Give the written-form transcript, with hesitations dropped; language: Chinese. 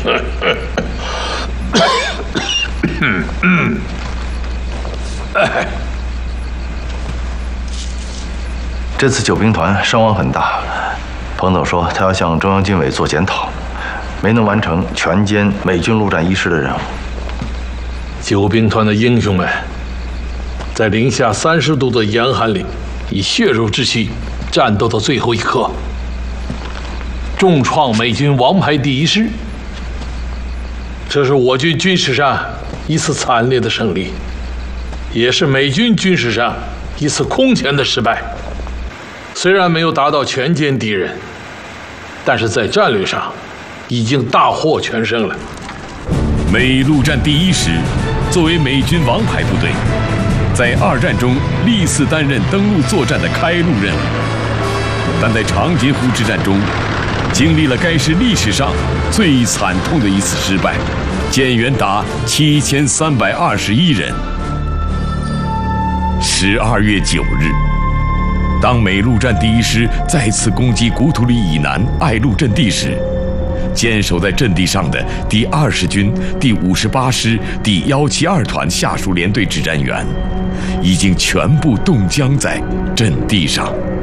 这次救兵团伤亡很大，彭总说他要向中央军委做检讨，没能完成全歼美军陆战一师的任务。 救兵团的英雄们，在零下30度的严寒里，以血肉之躯战斗到最后一刻，重创美军王牌第一师。这是我军军事上一次惨烈的胜利，也是美军军事上一次空前的失败。虽然没有达到全歼敌人，但是在战略上已经大获全胜了。 美陆战第一师作为美军王牌部队，在2战中历次担任登陆作战的开路任务，但在长津湖之战中，经历了该师历史上最惨痛的一次失败，减员达7321人。12月9日，当美陆战第一师再次攻击古土里以南爱路阵地时，坚守在阵地上的第20军第58师第172团下属连队指战员已经全部冻僵在阵地上。